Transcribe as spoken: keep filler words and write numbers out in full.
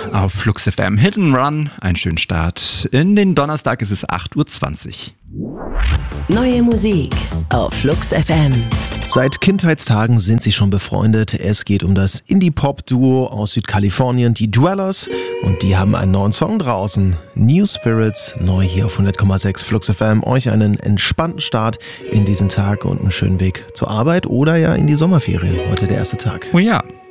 auf Flux F M. Hit and Run, einen schönen Start. In den Donnerstag ist es acht Uhr zwanzig. Neue Musik auf Flux F M. Seit Kindheitstagen sind sie schon befreundet. Es geht um das Indie-Pop-Duo aus Südkalifornien, die Dwellers. Und die haben einen neuen Song draußen. New Spirits, neu hier auf hundert Komma sechs Flux F M. Euch einen entspannten Start in diesen Tag und einen schönen Weg zur Arbeit oder ja in die Sommerferien. Heute der erste Tag. Oh ja.